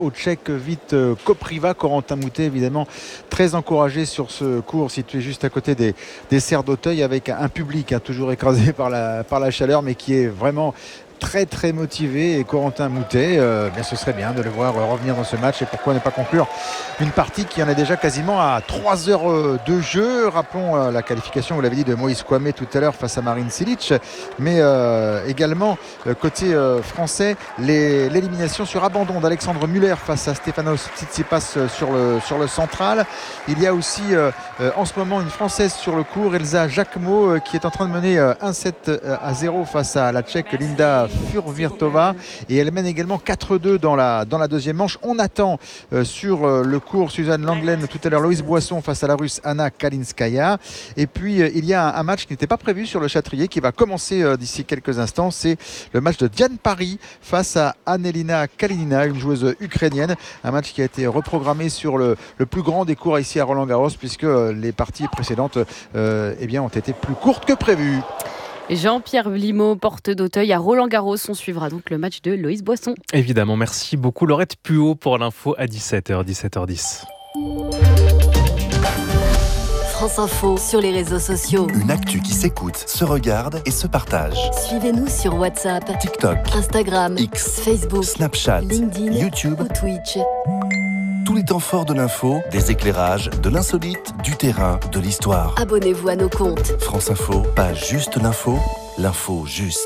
au Tchèque Vít Kopriva. Corentin Moutet évidemment très encouragé sur ce cours situé juste à côté des serres d'Auteuil, avec un public toujours écrasé par la chaleur, mais qui est vraiment très très motivé. Et Corentin Moutet, ce serait bien de le voir revenir dans ce match, et pourquoi ne pas conclure une partie qui en est déjà quasiment à 3 heures de jeu. Rappelons la qualification, vous l'avez dit, de Moïse Kouamé tout à l'heure face à Marin Cilic, mais également côté français, l'élimination sur abandon d'Alexandre Müller face à Stefanos Tsitsipas sur le central. Il y a aussi en ce moment une Française sur le court, Elsa Jacquemot, qui est en train de mener 1-7-0 face à la Tchèque Linda Furvirtova, et elle mène également 4-2 dans la deuxième manche. On attend sur le court Suzanne Langlen tout à l'heure, Loïse Boisson face à la Russe Anna Kalinskaya. Et puis il y a un match qui n'était pas prévu sur le Châtrier qui va commencer d'ici quelques instants. C'est le match de Diane Paris face à Annelina Kalinina, une joueuse ukrainienne. Un match qui a été reprogrammé sur le plus grand des cours ici à Roland-Garros, puisque les parties précédentes ont été plus courtes que prévu. Jean-Pierre Blimaud, porte d'Auteuil à Roland-Garros. On suivra donc le match de Loïse Boisson. Évidemment, merci beaucoup Laurette Puot pour l'info à 17h10. France Info sur les réseaux sociaux. Une actu qui s'écoute, se regarde et se partage. Suivez-nous sur WhatsApp, TikTok, Instagram, X, Facebook, Snapchat, LinkedIn, YouTube ou Twitch. Tous les temps forts de l'info, des éclairages, de l'insolite, du terrain, de l'histoire. Abonnez-vous à nos comptes. France Info, pas juste l'info juste.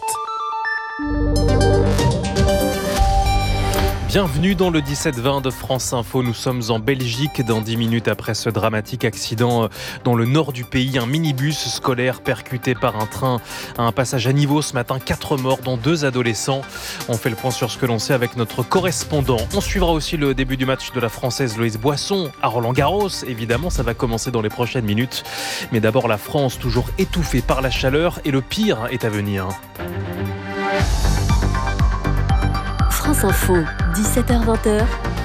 Bienvenue dans le 17-20 de France Info. Nous sommes en Belgique dans 10 minutes après ce dramatique accident dans le nord du pays. Un minibus scolaire percuté par un train à un passage à niveau ce matin. 4 morts, dont 2 adolescents. On fait le point sur ce que l'on sait avec notre correspondant. On suivra aussi le début du match de la Française Loïse Boisson à Roland-Garros. Évidemment, ça va commencer dans les prochaines minutes. Mais d'abord, la France, toujours étouffée par la chaleur, et le pire est à venir. France Info, 17h-20h.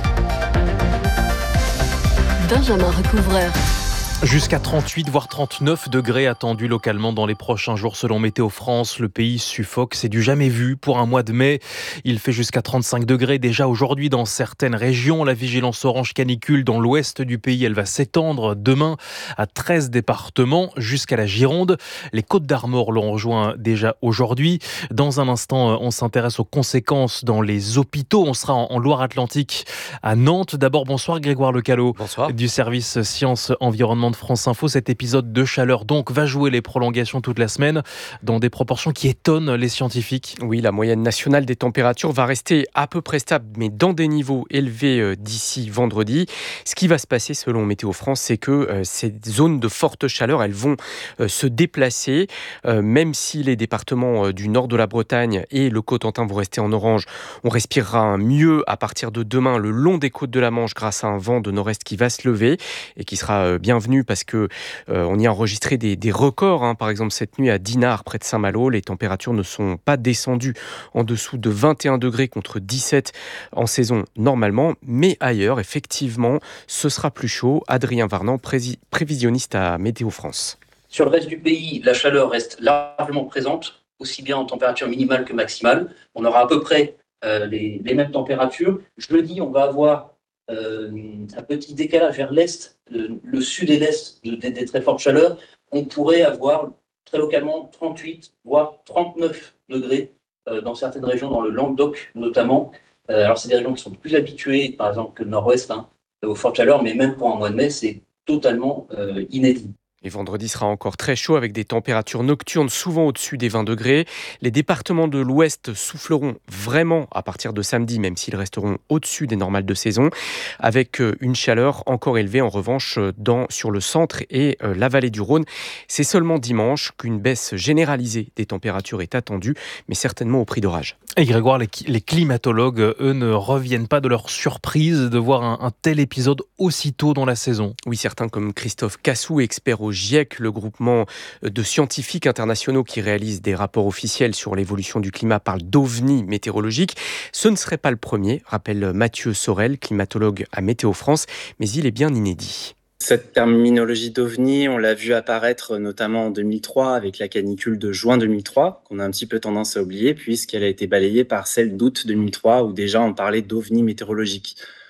Benjamin Recouvreur. Jusqu'à 38 voire 39 degrés attendus localement dans les prochains jours selon Météo France. Le pays suffoque, c'est du jamais vu pour un mois de mai. Il fait jusqu'à 35 degrés déjà aujourd'hui dans certaines régions. La vigilance orange canicule dans l'ouest du pays, elle va s'étendre demain à 13 départements jusqu'à la Gironde. Les Côtes-d'Armor l'ont rejoint déjà aujourd'hui. Dans un instant, on s'intéresse aux conséquences dans les hôpitaux. On sera en Loire-Atlantique à Nantes. D'abord, bonsoir Grégoire Lecalot. Bonsoir. Du service Sciences Environnement de France Info. Cet épisode de chaleur donc va jouer les prolongations toute la semaine dans des proportions qui étonnent les scientifiques. Oui, la moyenne nationale des températures va rester à peu près stable, mais dans des niveaux élevés d'ici vendredi. Ce qui va se passer selon Météo France, c'est que ces zones de forte chaleur, elles vont se déplacer, même si les départements du nord de la Bretagne et le Cotentin vont rester en orange. On respirera mieux à partir de demain le long des côtes de la Manche grâce à un vent de nord-est qui va se lever et qui sera bienvenu parce que on y a enregistré des records. Par exemple, cette nuit à Dinard, près de Saint-Malo, les températures ne sont pas descendues en dessous de 21 degrés contre 17 en saison normalement. Mais ailleurs, effectivement, ce sera plus chaud. Adrien Varnan, prévisionniste à Météo France. Sur le reste du pays, la chaleur reste largement présente, aussi bien en température minimale que maximale. On aura à peu près les mêmes températures. Jeudi, on va avoir un petit décalage vers l'est, le sud et l'est des très fortes chaleurs. On pourrait avoir très localement 38 voire 39 degrés dans certaines régions, dans le Languedoc notamment. Alors c'est des régions qui sont plus habituées, par exemple que le nord-ouest, aux fortes chaleurs, mais même pour un mois de mai, c'est totalement inédit. Et vendredi sera encore très chaud avec des températures nocturnes souvent au-dessus des 20 degrés. Les départements de l'Ouest souffleront vraiment à partir de samedi, même s'ils resteront au-dessus des normales de saison, avec une chaleur encore élevée en revanche sur le centre et la vallée du Rhône. C'est seulement dimanche qu'une baisse généralisée des températures est attendue, mais certainement au prix d'orage. Et Grégoire, les climatologues, eux, ne reviennent pas de leur surprise de voir un tel épisode aussitôt dans la saison. Oui, certains comme Christophe Cassou, expert au GIEC, le groupement de scientifiques internationaux qui réalise des rapports officiels sur l'évolution du climat, parle d'ovni météorologique. Ce ne serait pas le premier, rappelle Mathieu Sorel, climatologue à Météo France, mais il est bien inédit. Cette terminologie d'OVNI, on l'a vu apparaître notamment en 2003 avec la canicule de juin 2003, qu'on a un petit peu tendance à oublier puisqu'elle a été balayée par celle d'août 2003 où déjà on parlait d'OVNI météorologique.